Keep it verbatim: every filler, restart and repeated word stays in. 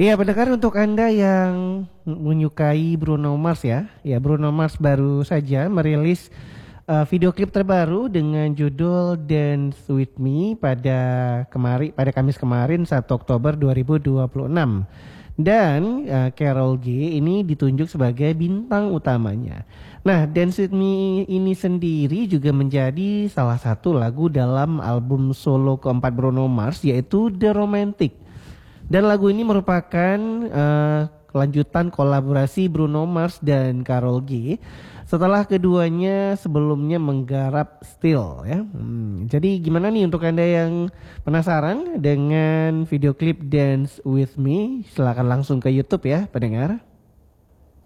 Iya, pendengar, untuk Anda yang menyukai Bruno Mars ya. Ya, Bruno Mars baru saja merilis uh, video klip terbaru dengan judul Dance With Me pada kemarin pada Kamis kemarin satu Oktober dua ribu dua puluh enam. Dan uh, Karol G ini ditunjuk sebagai bintang utamanya. Nah, Dance With Me ini sendiri juga menjadi salah satu lagu dalam album solo keempat Bruno Mars, yaitu The Romantic. Dan lagu ini merupakan uh, kelanjutan kolaborasi Bruno Mars dan Karol G setelah keduanya sebelumnya menggarap Still ya. Hmm, jadi gimana nih untuk Anda yang penasaran dengan video klip Dance With Me? Silakan langsung ke YouTube ya, pendengar.